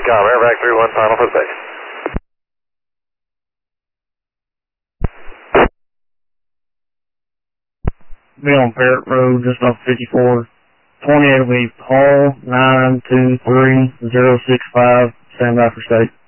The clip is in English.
com, airback 31, final for station. Be on Parrot Road, just off 54. 28 will be Paul 923065, stand by for state.